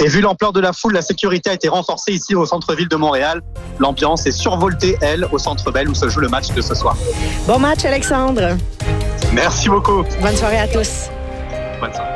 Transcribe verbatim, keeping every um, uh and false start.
Et vu l'ampleur de la foule, la sécurité a été renforcée ici au centre-ville de Montréal. L'ambiance est survoltée, elle, au Centre Bell où se joue le match de ce soir. Bon match, Alexandre. Merci beaucoup. Bonne soirée à tous. Bonne soirée.